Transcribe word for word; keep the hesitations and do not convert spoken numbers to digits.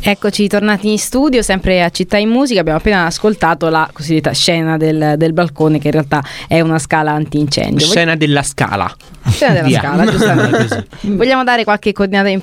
Eccoci tornati in studio, sempre a Città in Musica. Abbiamo appena ascoltato la cosiddetta scena del, del balcone, che in realtà è una scala antincendio. Scena della scala. Scena della Via. scala, giustamente. Vogliamo dare qualche coordinata in